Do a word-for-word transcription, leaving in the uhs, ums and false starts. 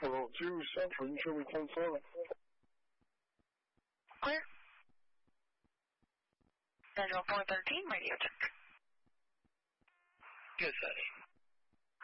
Hello, two Central, you sure we ten seven? Clear. Central four thirteen, radio check. Good, Sonny.